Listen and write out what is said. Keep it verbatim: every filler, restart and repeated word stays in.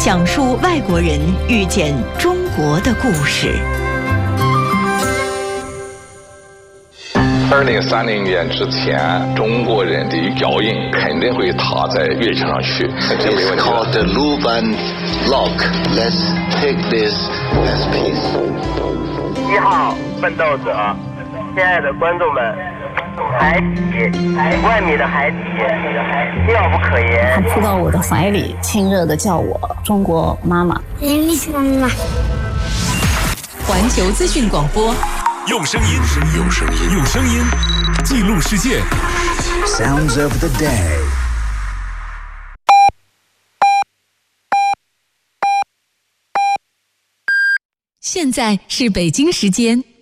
讲述外国人遇见中国的故事。 二零三零年之前，中国人的脚印肯定会踏在月球上去，这没问题。 It's called the Luban Lock. Let's take this as peace. 一号奋斗者，亲爱的观众们，海底万米的海底，妙不可言。 他扑到我的怀里，亲热地叫我中国妈妈。 妈妈。 环球资讯广播， 用声音，用声音，用声音记录世界。 Sounds of the day. 现在是北京时间